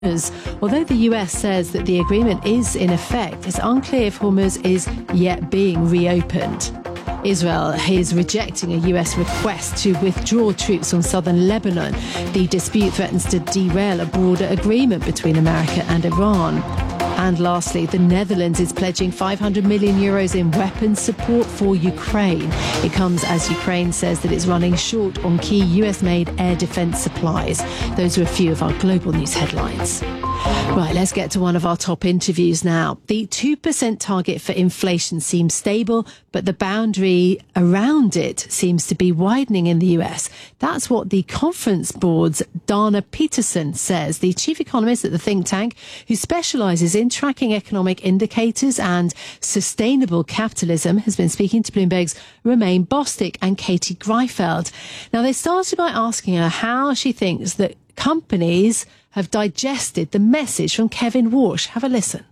Although the US says that the agreement is in effect, it's unclear if Hormuz is yet being reopened. Israel is rejecting a US request to withdraw troops from southern Lebanon. The dispute threatens to derail a broader agreement between America and Iran. And lastly, the Netherlands is pledging 500 million euros in weapons support for Ukraine. It comes as Ukraine says that it's running short on key US-made air defense supplies. Those are a few of our global news headlines. Right, let's get to one of our top interviews now. The 2% target for inflation seems stable, but the boundary around it seems to be widening in the US. That's what the Conference Board's Dana Peterson says, the chief economist at the think tank who specialises in tracking economic indicators and sustainable capitalism, has been speaking to Bloomberg's Romaine Bostick and Katie Greifeld. Now, they started by asking her how she thinks that companies have digested the message from Kevin Warsh. Have a listen.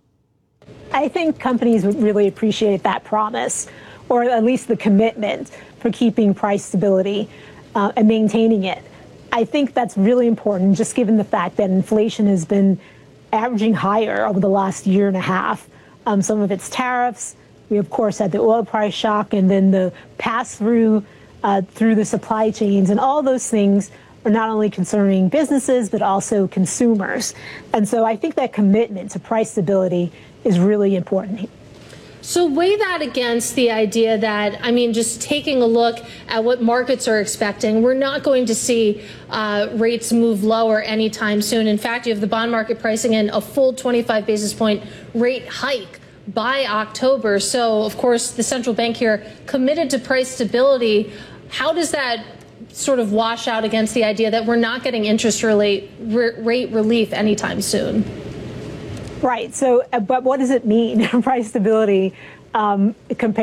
I think companies would really appreciate that promise, or at least the commitment for keeping price stability and maintaining it. I think that's really important, just given the fact that inflation has been averaging higher over the last year and a half. Some of it's tariffs. We, of course, had the oil price shock and then the pass-through through the supply chains, and all those things are not only concerning businesses, but also consumers. And so I think that commitment to price stability is really important. So weigh that against the idea that, just taking a look at what markets are expecting, we're not going to see rates move lower anytime soon. In fact, you have the bond market pricing in a full 25 basis point rate hike by October. So, of course, the central bank here committed to price stability. How does that sort of wash out against the idea that we're not getting interest rate relief anytime soon? Right. So, but what does it mean, price stability, in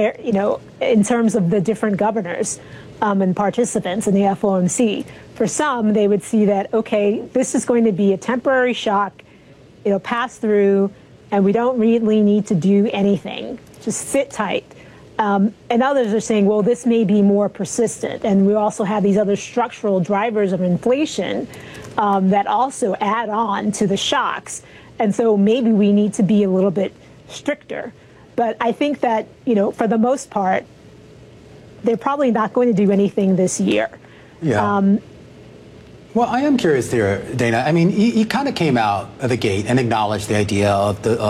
terms of the different governors and participants in the FOMC? For some, they would see that, okay, this is going to be a temporary shock, it'll pass through, and we don't really need to do anything. Just sit tight. And others are saying, well, this may be more persistent. And we also have these other structural drivers of inflation that also add on to the shocks. And so maybe we need to be a little bit stricter. But I think that, for the most part, they're probably not going to do anything this year. Yeah. Well, I am curious there, Dana. He kind of came out of the gate and acknowledged the idea of the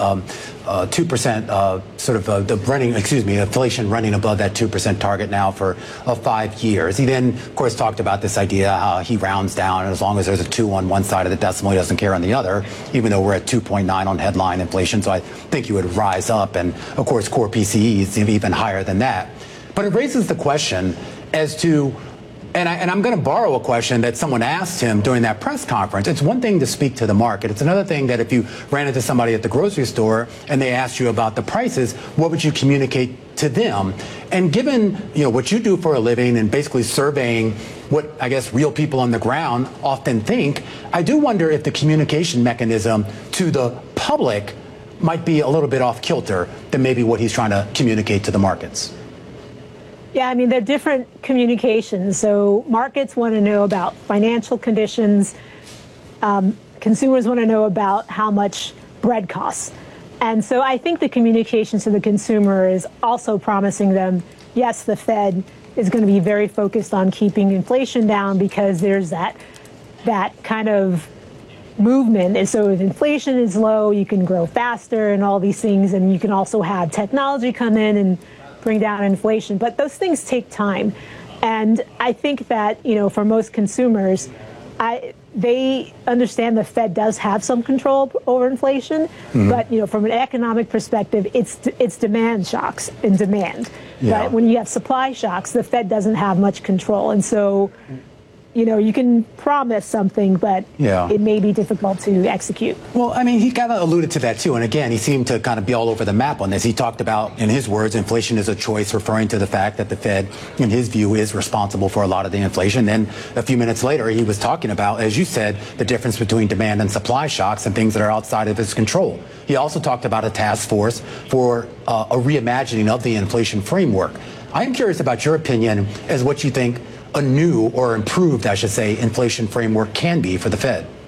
2% inflation running above that 2% target now for 5 years. He then, of course, talked about this idea how he rounds down, and as long as there's a 2 on one side of the decimal, he doesn't care on the other, even though we're at 2.9 on headline inflation. So I think he would rise up, and of course, core PCE is even higher than that. But it raises the question as to, and I'm going to borrow a question that someone asked him during that press conference. It's one thing to speak to the market. It's another thing that if you ran into somebody at the grocery store and they asked you about the prices, what would you communicate to them? And given, what you do for a living and basically surveying what I guess real people on the ground often think, I do wonder if the communication mechanism to the public might be a little bit off kilter than maybe what he's trying to communicate to the markets. Yeah, they're different communications. So markets want to know about financial conditions. Consumers want to know about how much bread costs. And so I think the communication to the consumer is also promising them, yes, the Fed is going to be very focused on keeping inflation down because there's that kind of movement. And so if inflation is low, you can grow faster and all these things. And you can also have technology come in and bring down inflation. But those things take time. And I think that, for most consumers, they understand the Fed does have some control over inflation. Mm-hmm. But, from an economic perspective, it's demand shocks and demand. Yeah. But when you have supply shocks, the Fed doesn't have much control. And so, you can promise something, but it may be difficult to execute. Well, he kind of alluded to that, too. And again, he seemed to kind of be all over the map on this. He talked about, in his words, inflation is a choice, referring to the fact that the Fed, in his view, is responsible for a lot of the inflation. Then a few minutes later, he was talking about, as you said, the difference between demand and supply shocks and things that are outside of his control. He also talked about a task force for a reimagining of the inflation framework. I am curious about your opinion as what you think a new or improved, I should say, inflation framework can be for the Fed.